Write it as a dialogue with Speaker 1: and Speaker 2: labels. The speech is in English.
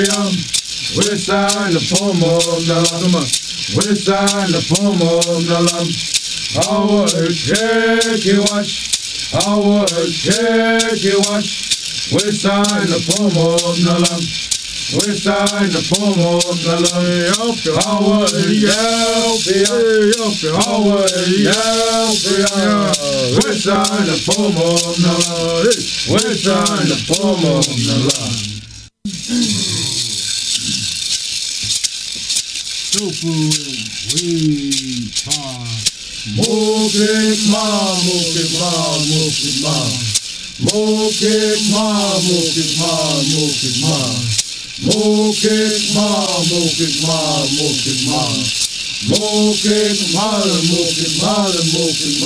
Speaker 1: Westside the pomo nalam, Westside the pomo nalam. Our check you watch, our check you watch. Westside the pomo nalam, Westside the pomo nalam. Our Westside the pomo nalam, Westside the pomo nalam.
Speaker 2: Tofu we pie.
Speaker 1: Mokik ma, mokik ma, mokik ma. Mokik ma, mokik ma, mokik ma. Mokik ma, mokik ma, mokik ma. Mokik ma, mokik ma, mokik ma.